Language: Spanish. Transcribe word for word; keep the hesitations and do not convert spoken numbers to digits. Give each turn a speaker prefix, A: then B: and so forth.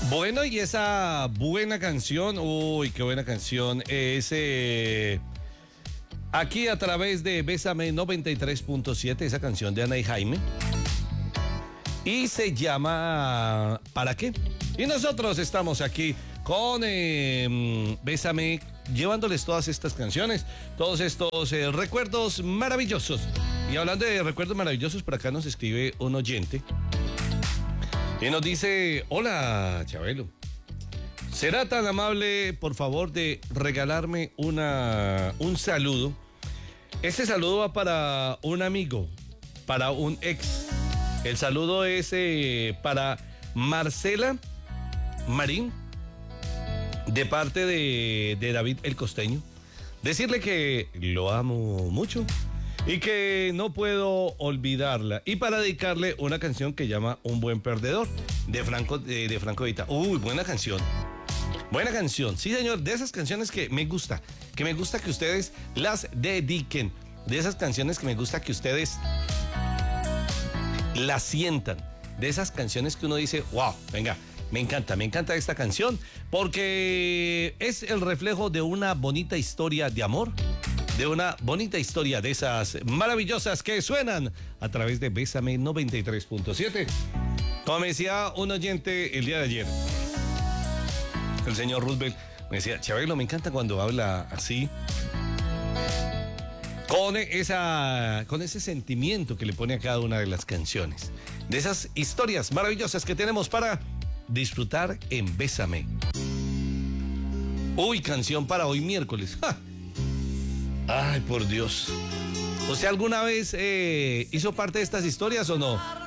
A: Bueno, y esa buena canción, uy, qué buena canción, es eh, aquí a través de Bésame noventa y tres punto siete, esa canción de Ana y Jaime. Y se llama ¿Para qué? Y nosotros estamos aquí con eh, Bésame, llevándoles todas estas canciones, todos estos eh, recuerdos maravillosos. Y hablando de recuerdos maravillosos, por acá nos escribe un oyente y nos dice: hola, Chabelo, ¿será tan amable, por favor, de regalarme una, un saludo? Este saludo va para un amigo, para un ex. El saludo es eh, para Marcela Marín, de parte de, de David el Costeño. Decirle que lo amo mucho y que no puedo olvidarla. Y para dedicarle una canción que llama Un buen perdedor, de Franco, de, de Franco Evita. Uy, buena canción. Buena canción. Sí, señor, de esas canciones que me gusta, que me gusta que ustedes las dediquen. De esas canciones que me gusta que ustedes las sientan. De esas canciones que uno dice, wow, venga, me encanta, me encanta esta canción, porque es el reflejo de una bonita historia de amor, de una bonita historia de esas maravillosas que suenan a través de Bésame noventa y tres punto siete. Como me decía un oyente el día de ayer, el señor Roosevelt, me decía: Chabelo, me encanta cuando habla así, con esa, con ese sentimiento que le pone a cada una de las canciones, de esas historias maravillosas que tenemos para disfrutar en Bésame. Uy, canción para hoy miércoles. ¡Ja! Ay, por Dios. ¿Usted alguna vez eh, hizo parte de estas historias o no?